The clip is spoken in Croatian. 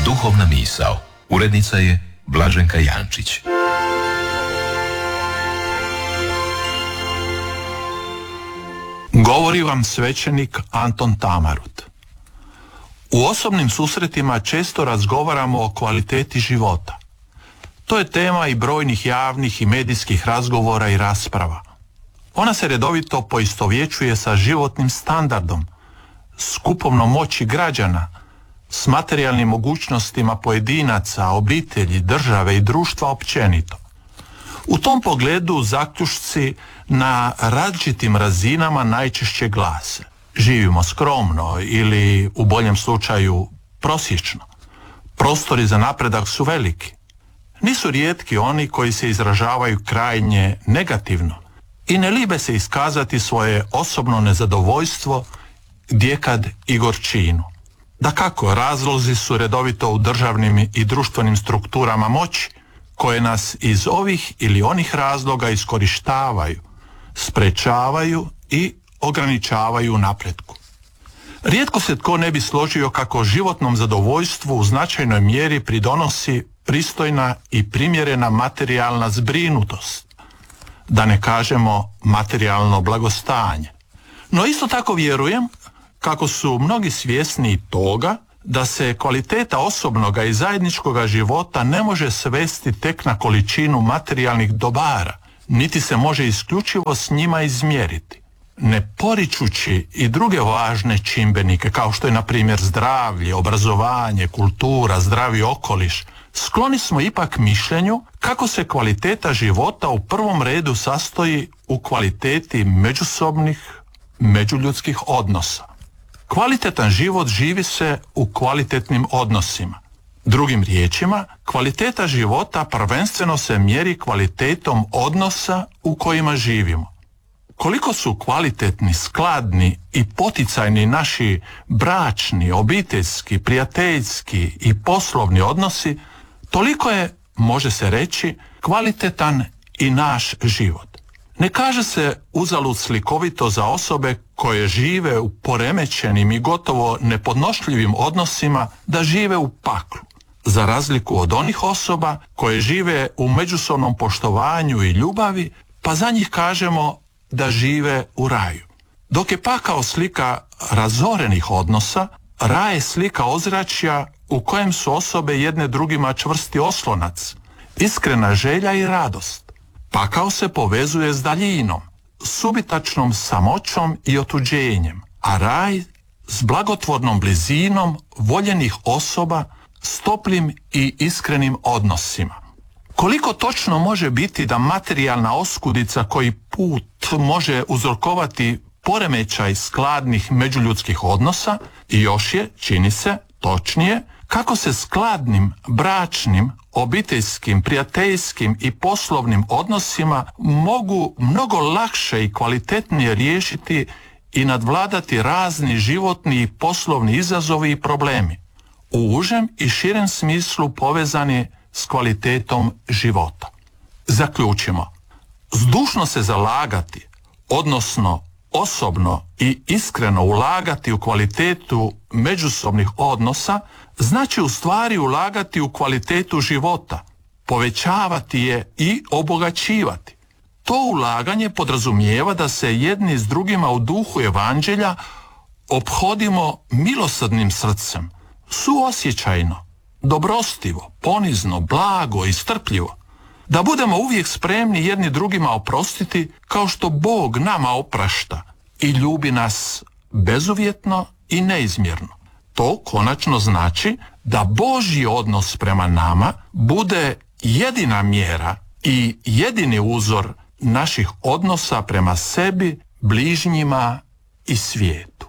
Duhovna misao. Urednica je Blaženka Jančić. Govori vam svećenik Anton Tamarut. U osobnim susretima često razgovaramo o kvaliteti života. To je tema i brojnih javnih i medijskih razgovora i rasprava. Ona se redovito poistovjećuje sa životnim standardom, s kupovnom moći građana, s materijalnim mogućnostima pojedinaca, obitelji, države i društva općenito. U tom pogledu zaključci na različitim razinama najčešće glase: živimo skromno ili, u boljem slučaju, prosječno. Prostori za napredak su veliki. Nisu rijetki oni koji se izražavaju krajnje negativno i ne libe se iskazati svoje osobno nezadovoljstvo, gdjekad i gorčinu. Dakako, razlozi su redovito u državnim i društvenim strukturama moći, koje nas iz ovih ili onih razloga iskorištavaju, sprečavaju i ograničavaju u napretku. Rijetko se tko ne bi složio kako životnom zadovoljstvu u značajnoj mjeri pridonosi pristojna i primjerena materijalna zbrinutost, da ne kažemo materijalno blagostanje. No isto tako vjerujem kako su mnogi svjesni toga da se kvaliteta osobnoga i zajedničkoga života ne može svesti tek na količinu materijalnih dobara, niti se može isključivo s njima izmjeriti. Ne poričući i druge važne čimbenike, kao što je na primjer zdravlje, obrazovanje, kultura, zdravi okoliš, skloni smo ipak mišljenju kako se kvaliteta života u prvom redu sastoji u kvaliteti međusobnih, međuljudskih odnosa. Kvalitetan život živi se u kvalitetnim odnosima. Drugim riječima, kvaliteta života prvenstveno se mjeri kvalitetom odnosa u kojima živimo. Koliko su kvalitetni, skladni i poticajni naši bračni, obiteljski, prijateljski i poslovni odnosi, toliko je, može se reći, kvalitetan i naš život. Ne kaže se uzalud slikovito za osobe koje žive u poremećenim i gotovo nepodnošljivim odnosima da žive u paklu, za razliku od onih osoba koje žive u međusobnom poštovanju i ljubavi, pa za njih kažemo da žive u raju. Dok je pakao slika razorenih odnosa, raj je slika ozračja u kojem su osobe jedne drugima čvrsti oslonac, iskrena želja i radost. Pakao se povezuje s daljinom, subitačnom samoćom i otuđenjem, a raj s blagotvornom blizinom voljenih osoba s toplim i iskrenim odnosima. Koliko točno može biti da materijalna oskudica koji put može uzrokovati poremećaj skladnih međuljudskih odnosa, i još je, čini se, točnije, kako se skladnim, bračnim, obiteljskim, prijateljskim i poslovnim odnosima mogu mnogo lakše i kvalitetnije riješiti i nadvladati razni životni i poslovni izazovi i problemi, u užem i širem smislu povezani s kvalitetom života. Zaključimo, zdušno se zalagati, odnosno osobno i iskreno ulagati u kvalitetu međusobnih odnosa, znači u stvari ulagati u kvalitetu života, povećavati je i obogaćivati. To ulaganje podrazumijeva da se jedni s drugima u duhu evanđelja ophodimo milosrdnim srcem, suosjećajno, dobrostivo, ponizno, blago i strpljivo. Da budemo uvijek spremni jedni drugima oprostiti kao što Bog nama oprašta i ljubi nas bezuvjetno i neizmjerno. To konačno znači da Božji odnos prema nama bude jedina mjera i jedini uzor naših odnosa prema sebi, bližnjima i svijetu.